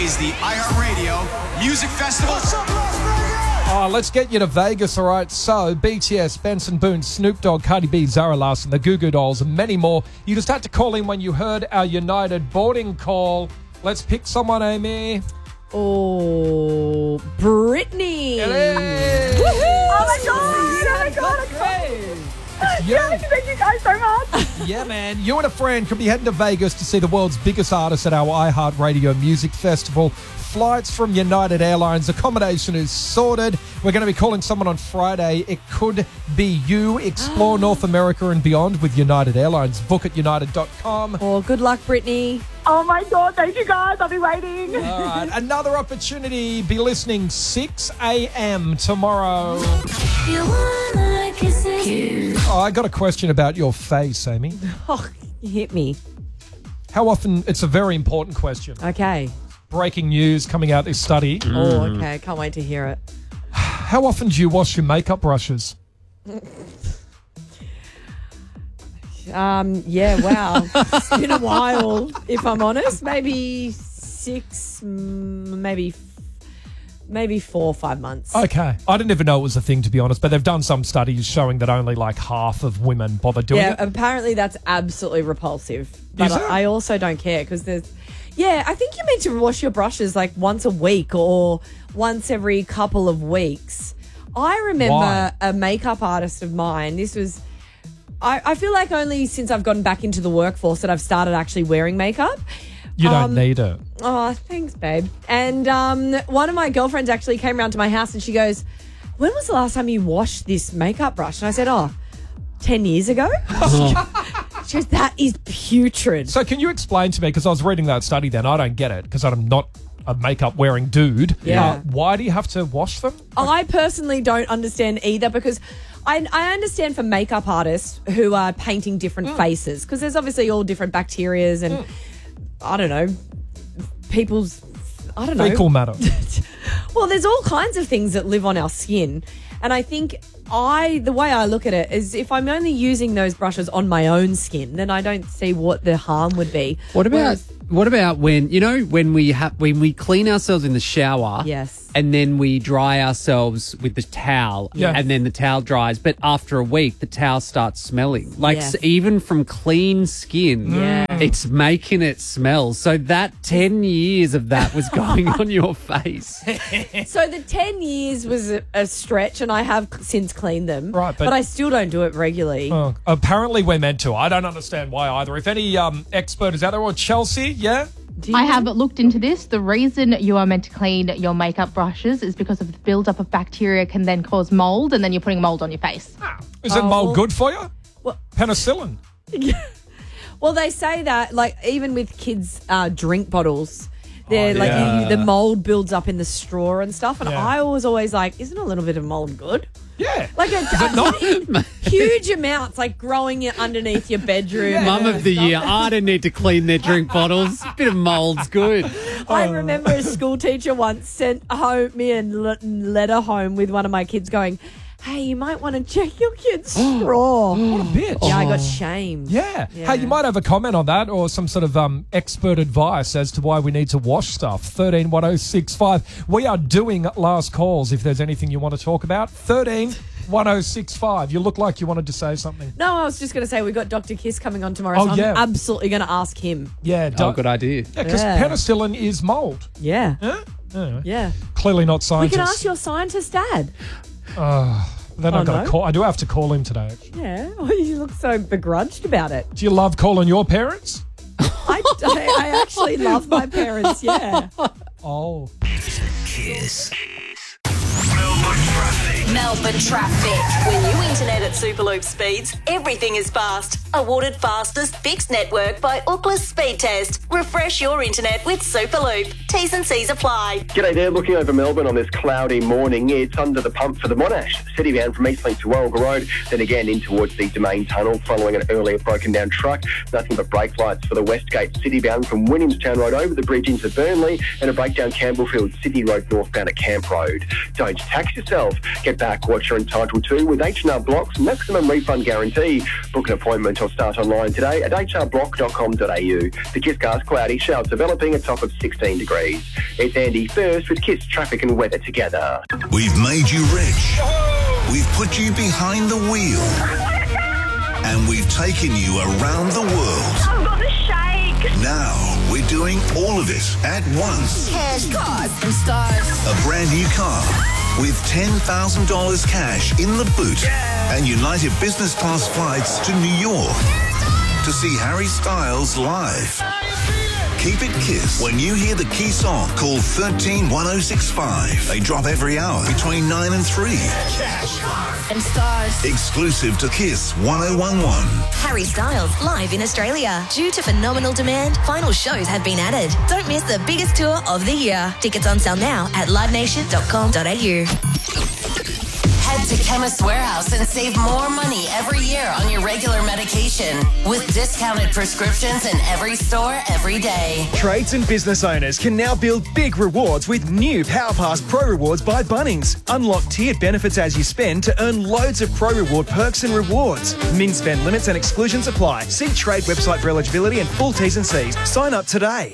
is the iHeartRadio Music Festival. What's up, Las Vegas? Oh, let's get you to Vegas, all right? So, BTS, Benson Boone, Snoop Dogg, Cardi B, Zara Larsson, the Goo Goo Dolls, and many more. You just had to call in when you heard our United boarding call. Let's pick someone, Amy. Oh, Brittany. Hey. Woohoo! Oh my God! Yeah. Thank you guys so much. Yeah, man. You and a friend could be heading to Vegas to see the world's biggest artists at our iHeartRadio Music Festival. Flights from United Airlines. Accommodation is sorted. We're going to be calling someone on Friday. It could be you. Explore North America and beyond with United Airlines. Book at united.com. Oh, good luck, Brittany. Oh my God! Thank you guys. I'll be waiting. All right. Another opportunity. Be listening 6 a.m. tomorrow. Oh, I got a question about your face, Amy. Oh, you hit me. How often? It's a very important question. Okay. Breaking news coming out this study. Oh, okay. Can't wait to hear it. How often do you wash your makeup brushes? Yeah, wow. It's been a while, if I'm honest. Maybe 6, maybe 4 or 5 months. Okay. I didn't even know it was a thing, to be honest, but they've done some studies showing that only like half of women bother doing Yeah, it. apparently that's absolutely repulsive. But Is it? I also don't care because there's... Yeah, I think you're meant to wash your brushes like once a week or once every couple of weeks. I remember Why? a makeup artist of mine. This was... I feel like only since I've gotten back into the workforce that I've started actually wearing makeup. You don't need it. Oh, thanks, babe. And one of my girlfriends actually came around to my house and she goes, when was the last time you washed this makeup brush? And I said, 10 years ago. She goes, that is putrid. So can you explain to me, because I was reading that study then, I don't get it, because I'm not a makeup-wearing dude. Yeah. Why do you have to wash them? I personally don't understand either because I understand for makeup artists who are painting different faces because there's obviously all different bacterias and, I don't know, people's, I don't know. Fecal matter. Well, there's all kinds of things that live on our skin. And I think the way I look at it is if I'm only using those brushes on my own skin, then I don't see what the harm would be. What about when we clean ourselves in the shower? Yes. And then we dry ourselves with the towel. Yeah. And then the towel dries, but after a week the towel starts smelling. Like Yes. even from clean skin, it's making it smell. So that 10 years of that was going on your face. So the 10 years was a stretch and I have since cleaned them. Right, but I still don't do it regularly. Oh, apparently we're meant to. I don't understand why either. If any expert is out there, or Chelsea, yeah? I have looked into this. The reason you are meant to clean your makeup brushes is because of the buildup of bacteria can then cause mold, and then you're putting mold on your face. Is it mold good for you? Well- Penicillin. Well, they say that, like, even with kids' drink bottles, they're the mold builds up in the straw and stuff. And I was always like, isn't a little bit of mold good? Yeah. Like huge amounts, like growing it underneath your bedroom. Mum of the year, I don't need to clean their drink bottles. A bit of mold's good. I remember a school teacher once sent me a letter home with one of my kids going, hey, you might want to check your kid's straw. What a bitch. Yeah, I got shamed. Yeah. Hey, you might have a comment on that or some sort of expert advice as to why we need to wash stuff. 131065. We are doing last calls if there's anything you want to talk about. 131065. You look like you wanted to say something. No, I was just going to say we got Dr. Kiss coming on tomorrow, so yeah. I'm absolutely going to ask him. Yeah. Good idea. Yeah, because penicillin is mold. Yeah. Huh? Anyway, Yeah. clearly not We scientists. can ask your scientist dad. Then I've got to call. I do have to call him today. Yeah. Well, you look so begrudged about it. Do you love calling your parents? I actually love my parents, yeah. Oh. Kiss. Melbourne traffic. When you internet at Superloop speeds, everything is fast. Awarded fastest fixed network by Ookla Speed Test. Refresh your internet with Superloop. T's and C's apply. G'day there, looking over Melbourne on this cloudy morning. It's under the pump for the Monash City bound from Eastlink to Warragul Road, then again in towards the Domain Tunnel following an earlier broken down truck. Nothing but brake lights for the Westgate City bound from Williamstown Road over the bridge into Burnley, and a breakdown Campbellfield City Road northbound at Camp Road. Don't tax yourself. Get back what you're entitled to with H&R Block's maximum refund guarantee. Book an appointment or start online today at hrblock.com.au. The Kiss Cast, cloudy, showers developing, a top of 16 degrees. It's Andy first with KISS traffic and weather together. We've made you rich. We've put you behind the wheel. And we've taken you around the world. I've got the shake. Now we're doing all of it at once. Cash, cars, and stars. A brand new car with $10,000 cash in the boot and United Business Class flights to New York to see Harry Styles live. Keep it KISS. When you hear the key song, call 131065. They drop every hour between 9 and 3. Cash, cars, and stars. Exclusive to KISS 1011. Harry Styles live in Australia. Due to phenomenal demand, final shows have been added. Don't miss the biggest tour of the year. Tickets on sale now at livenation.com.au. Head to Chemist Warehouse and save more money every year on your regular medication with discounted prescriptions in every store every day. Trades and business owners can now build big rewards with new PowerPass Pro Rewards by Bunnings. Unlock tiered benefits as you spend to earn loads of Pro Reward perks and rewards. Min spend limits and exclusions apply. See Trade website for eligibility and full T's and C's. Sign up today.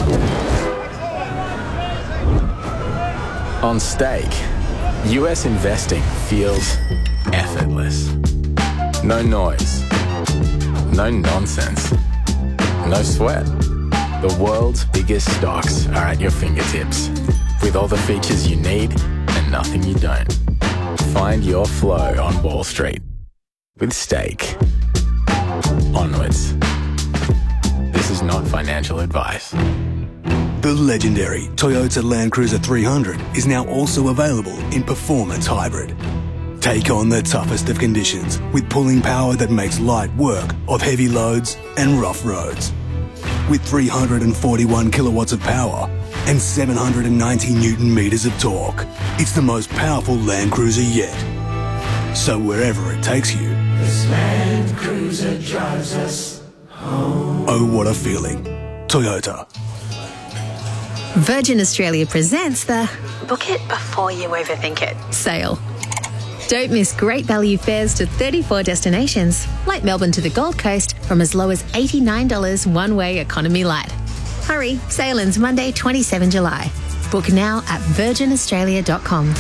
On Stake, US investing feels effortless. No noise, no nonsense, no sweat. The world's biggest stocks are at your fingertips, with all the features you need and nothing you don't. Find your flow on Wall Street with Stake. Onwards. This is not financial advice. The legendary Toyota Land Cruiser 300 is now also available in Performance Hybrid. Take on the toughest of conditions with pulling power that makes light work of heavy loads and rough roads. With 341 kilowatts of power and 790 Newton meters of torque, it's the most powerful Land Cruiser yet. So wherever it takes you, this Land Cruiser drives us home. Oh, what a feeling. Toyota. Virgin Australia presents the Book It Before You Overthink It sale. Don't miss great value fares to 34 destinations, like Melbourne to the Gold Coast, from as low as $89 one-way economy light. Hurry, sale ends Monday, 27 July. Book now at virginaustralia.com.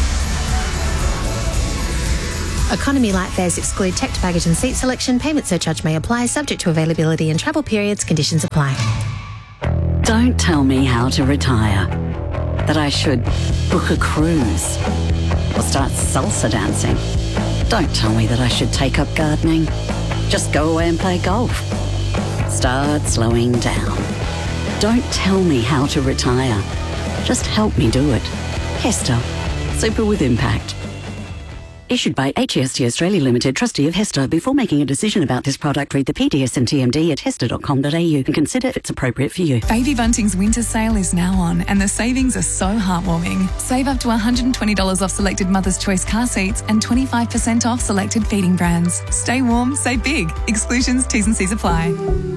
Economy light fares exclude checked baggage and seat selection. Payment surcharge may apply, subject to availability and travel periods. Conditions apply. Don't tell me how to retire. That I should book a cruise or start salsa dancing. Don't tell me that I should take up gardening. Just go away and play golf. Start slowing down. Don't tell me how to retire. Just help me do it. Hester. Super with impact. Issued by HEST Australia Limited, trustee of Hester. Before making a decision about this product, read the PDS and TMD at hester.com.au and consider if it's appropriate for you. Baby Bunting's winter sale is now on and the savings are so heartwarming. Save up to $120 off selected Mother's Choice car seats and 25% off selected feeding brands. Stay warm, save big. Exclusions, T's and C's apply.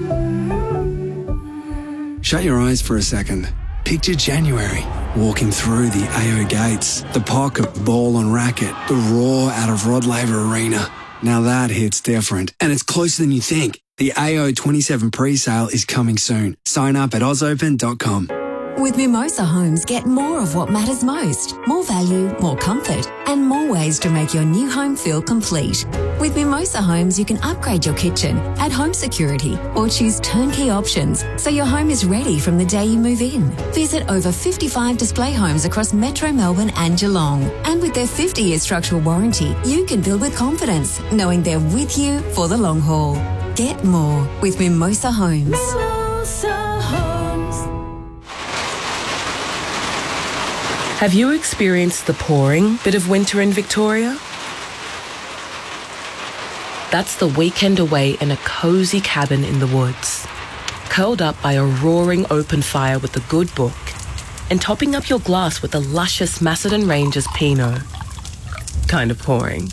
Shut your eyes for a second. Picture January, walking through the AO gates, the pocket ball on racket, the roar out of Rod Laver Arena. Now that hits different, and it's closer than you think. The AO 27 pre-sale is coming soon. Sign up at ozopen.com. With Mimosa Homes, get more of what matters most. More value, more comfort, and more ways to make your new home feel complete. With Mimosa Homes, you can upgrade your kitchen, add home security, or choose turnkey options so your home is ready from the day you move in. Visit over 55 display homes across Metro Melbourne and Geelong. And with their 50-year structural warranty, you can build with confidence, knowing they're with you for the long haul. Get more with Mimosa Homes. Mimosa Homes. Have you experienced the pouring bit of winter in Victoria? That's the weekend away in a cosy cabin in the woods, curled up by a roaring open fire with a good book, and topping up your glass with a luscious Macedon Rangers Pinot. Kind of pouring.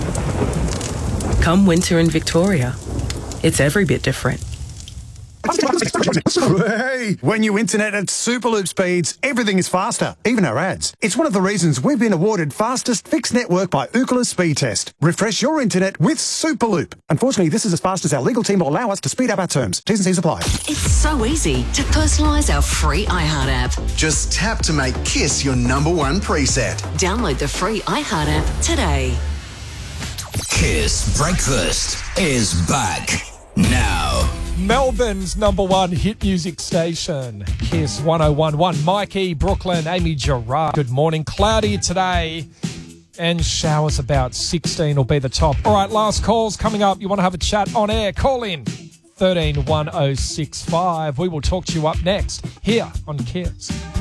Come winter in Victoria, it's every bit different. Hey, when you internet at Superloop speeds, everything is faster, even our ads. It's one of the reasons we've been awarded fastest fixed network by Ookla Speed Test. Refresh your internet with Superloop. Unfortunately, this is as fast as our legal team will allow us to speed up our terms. T's and C's apply. It's so easy to personalise our free iHeart app. Just tap to make Kiss your #1 preset. Download the free iHeart app today. Kiss Breakfast is back now. Melbourne's #1 hit music station, Kiss 101.1. Mikey, Brooklyn, Amy Gerard. Good morning. Cloudy today and showers about 16 will be the top. All right, last calls coming up. You want to have a chat on air? Call in 13 1065. We will talk to you up next here on Kiss.